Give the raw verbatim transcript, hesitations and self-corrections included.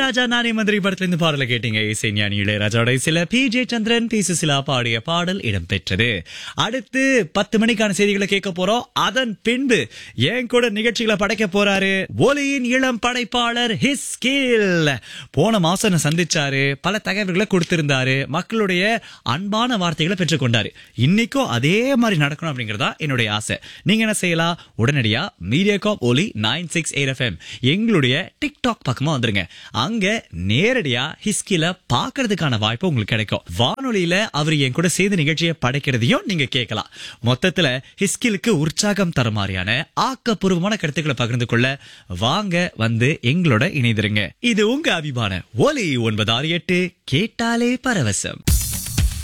இளையராஜா நானே மந்திரி படத்துல இருந்து பாடல கேட்டீங்க. இசை ஞானி இளையராஜாவோட சில பி ஜே சந்திரன் பி சுசிலா பாடிய பாடல் இடம்பெற்றது. அடுத்து பத்து மணிக்கான செய்திகளை கேட்க போறோம். அதன் பின்பு என் கூட நிகழ்ச்சிகளை படைக்க போறாரு ஒலியின் இளம் படைப்பாளர் ஹிஸ்கில். போன மாசம் சந்திச்சாரு, பல தகவல்களை கொடுத்திருந்தாரு, மக்களுடைய அன்பான வார்த்தைகளை பெற்றுக்கொண்டாரு. இன்னைக்கும் அதே மாதிரி நடக்கணும் அப்படிங்கறதா என்னுடைய ஆசை. நீங்க என்ன செய்யலாம்? உடனடியா மீடியா காப் ஒலி nine six eight F M எங்களுடைய டிக்டாக் பக்கமா வந்துருங்க. அங்க நேரடியா ஹிஸ்கில பாக்குறதுக்கான வாய்ப்பு உங்களுக்கு கிடைக்கும். வானொலியில அவர் என் கூட சேர்ந்து நிகழ்ச்சியை படைக்கிறதையும் நீங்க கேட்கலாம். மொத்தத்துல ஹிஸ்கிலுக்கு உற்சாகம் தர மாதிரியான ஆக்கப்பூர்வமான கருத்துக்களை பகிர்ந்து கொள்ள வாங்க, வந்து எங்களோட இணைந்திருங்க. இது உங்க அபிமான ஒலி ஒன்பது ஆறு எட்டு, கேட்டாலே பரவசம்.